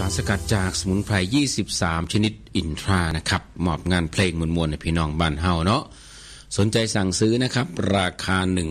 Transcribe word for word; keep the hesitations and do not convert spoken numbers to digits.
ารสกัดจากสมุนไพรยี่สิบสามชนิดอินทรานะครับมอบงานเพลงมวลๆให้พี่น้องบ้านเฮาเนาะสนใจสั่งซื้อนะครับราคาหนึ่ง